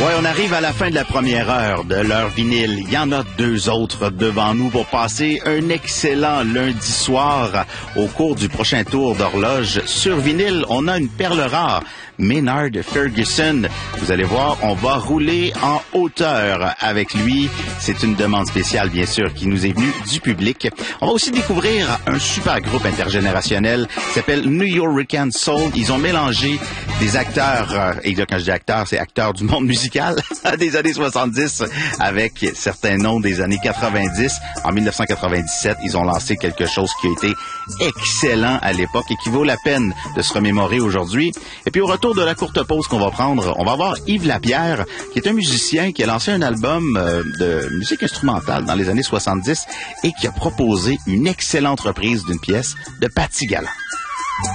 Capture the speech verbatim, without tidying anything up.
Ouais, on arrive à la fin de la première heure de l'heure vinyle. Il y en a deux autres devant nous pour passer un excellent lundi soir. Au cours du prochain tour d'horloge sur vinyle, on a une perle rare, Maynard Ferguson. Vous allez voir, on va rouler en hauteur avec lui. C'est une demande spéciale, bien sûr, qui nous est venue du public. On va aussi découvrir un super groupe intergénérationnel qui s'appelle New York Soul. Ils ont mélangé des acteurs, euh, et là, quand je dis acteurs, c'est acteurs du monde musical, des années soixante-dix avec certains noms des années quatre-vingt-dix. En dix-neuf cent quatre-vingt-dix-sept, ils ont lancé quelque chose qui a été excellent à l'époque et qui vaut la peine de se remémorer aujourd'hui. Et puis au retour de la courte pause qu'on va prendre, on va voir Yves Lapierre, qui est un musicien qui a lancé un album euh, de musique instrumentale dans les années soixante-dix et qui a proposé une excellente reprise d'une pièce de Patti Galland.